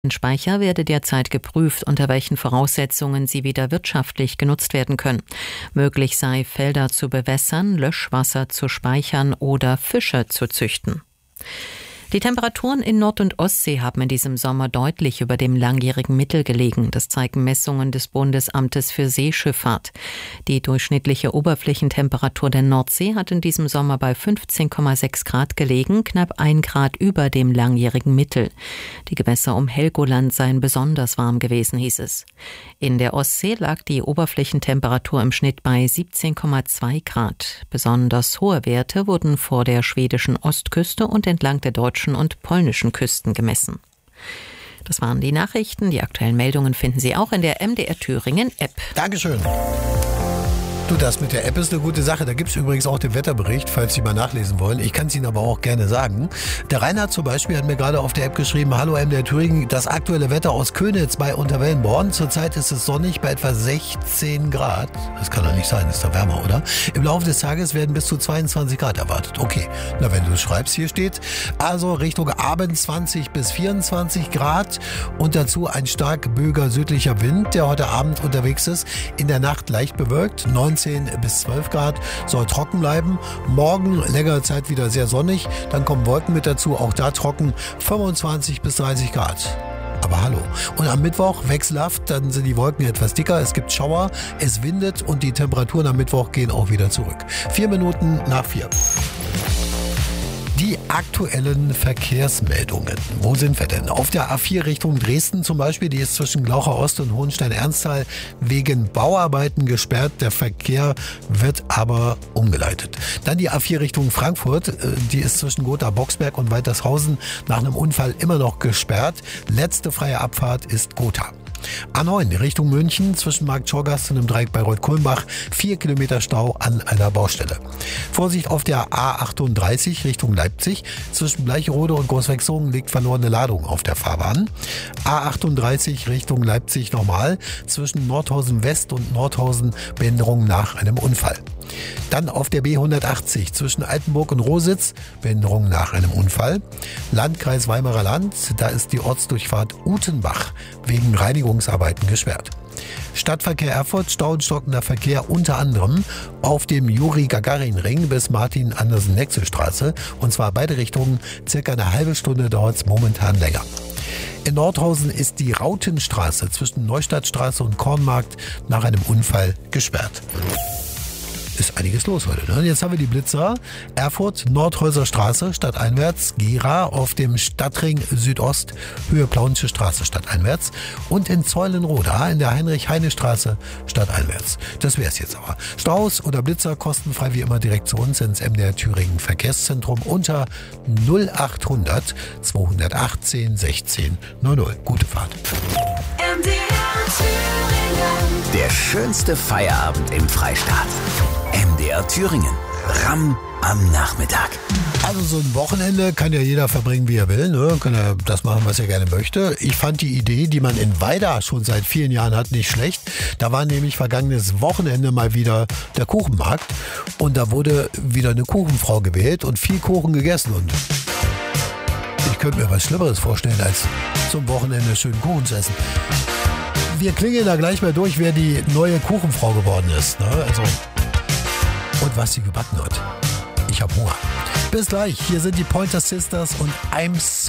Speicher werde derzeit geprüft, unter welchen Voraussetzungen sie wieder wirtschaftlich genutzt werden können. Möglich sei, Felder zu bewässern, Löschwasser zu speichern oder Fische zu züchten. Die Temperaturen in Nord- und Ostsee haben in diesem Sommer deutlich über dem langjährigen Mittel gelegen. Das zeigen Messungen des Bundesamtes für Seeschifffahrt. Die durchschnittliche Oberflächentemperatur der Nordsee hat in diesem Sommer bei 15,6 Grad gelegen, knapp 1 Grad über dem langjährigen Mittel. Die Gewässer um Helgoland seien besonders warm gewesen, hieß es. In der Ostsee lag die Oberflächentemperatur im Schnitt bei 17,2 Grad. Besonders hohe Werte wurden vor der schwedischen Ostküste und entlang der deutschen und polnischen Küsten gemessen. Das waren die Nachrichten. Die aktuellen Meldungen finden Sie auch in der MDR Thüringen App. Dankeschön. Du, das mit der App ist eine gute Sache. Da gibt es übrigens auch den Wetterbericht, falls Sie mal nachlesen wollen. Ich kann es Ihnen aber auch gerne sagen. Der Reinhard zum Beispiel hat mir gerade auf der App geschrieben: Hallo MDR Thüringen, das aktuelle Wetter aus Köniz bei Unterwellenborn. Zurzeit ist es sonnig bei etwa 16 Grad. Das kann doch nicht sein, ist da wärmer, oder? Im Laufe des Tages werden bis zu 22 Grad erwartet. Okay, na wenn du es schreibst, hier steht also Richtung Abend 20 bis 24 Grad und dazu ein stark böiger südlicher Wind, der heute Abend unterwegs ist. In der Nacht leicht bewölkt, 19 bis 12 Grad, soll trocken bleiben. Morgen längere Zeit wieder sehr sonnig, dann kommen Wolken mit dazu, auch da trocken, 25 bis 30 Grad. Aber hallo. Und am Mittwoch wechselhaft, dann sind die Wolken etwas dicker, es gibt Schauer, es windet und die Temperaturen am Mittwoch gehen auch wieder zurück. 4 Minuten nach 4. Die aktuellen Verkehrsmeldungen. Wo sind wir denn? Auf der A4 Richtung Dresden zum Beispiel, die ist zwischen Glaucher Ost und Hohenstein-Ernsthal wegen Bauarbeiten gesperrt. Der Verkehr wird aber umgeleitet. Dann die A4 Richtung Frankfurt, die ist zwischen Gotha-Boxberg und Waltershausen nach einem Unfall immer noch gesperrt. Letzte freie Abfahrt ist Gotha. A9 Richtung München zwischen Markt-Schorgast und dem Dreieck Bayreuth-Kulmbach 4 Kilometer Stau an einer Baustelle. Vorsicht auf der A38 Richtung Leipzig. Zwischen Bleicherode und Großwechsungen liegt verlorene Ladung auf der Fahrbahn. A38 Richtung Leipzig nochmal. Zwischen Nordhausen West und Nordhausen Behinderung nach einem Unfall. Dann auf der B180 zwischen Altenburg und Rositz, Behinderung nach einem Unfall. Landkreis Weimarer Land, da ist die Ortsdurchfahrt Utenbach wegen Reinigungsarbeiten gesperrt. Stadtverkehr Erfurt, Stau und stockender Verkehr unter anderem auf dem Juri-Gagarin-Ring bis Martin-Andersen-Nexel-Straße. Und zwar beide Richtungen, circa eine halbe Stunde dauert es momentan länger. In Nordhausen ist die Rautenstraße zwischen Neustadtstraße und Kornmarkt nach einem Unfall gesperrt. Ist einiges los heute, ne? Jetzt haben wir die Blitzer. Erfurt, Nordhäuser Straße, stadteinwärts. Gera auf dem Stadtring Südost, Höhe Plaunische Straße, stadteinwärts. Und in Zeulenroda in der Heinrich-Heine-Straße, stadteinwärts. Das wär's jetzt aber. Staus oder Blitzer kostenfrei wie immer direkt zu uns ins MDR Thüringen Verkehrszentrum unter 0800 218 16 00. Gute Fahrt. MDR Thüringen. Der schönste Feierabend im Freistaat. MDR Thüringen. Ramm am Nachmittag. Also so ein Wochenende kann ja jeder verbringen, wie er will. Ne? Kann er das machen, was er gerne möchte. Ich fand die Idee, die man in Weida schon seit vielen Jahren hat, nicht schlecht. Da war nämlich vergangenes Wochenende mal wieder der Kuchenmarkt. Und da wurde wieder eine Kuchenfrau gewählt und viel Kuchen gegessen. Und ich könnte mir was Schlimmeres vorstellen, als zum Wochenende schön Kuchen zu essen. Wir klingeln da gleich mal durch, wer die neue Kuchenfrau geworden ist. Ne? Also, und was sie gebacken hat. Ich habe Hunger. Bis gleich. Hier sind die Pointer Sisters und I'm so